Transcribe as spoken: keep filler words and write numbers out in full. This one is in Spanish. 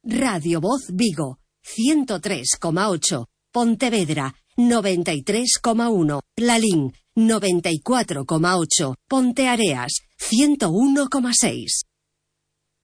Radio Voz Vigo, ciento tres coma ocho. Pontevedra, noventa y tres coma uno. Lalín, noventa y cuatro coma ocho. Ponteareas, ciento uno coma seis.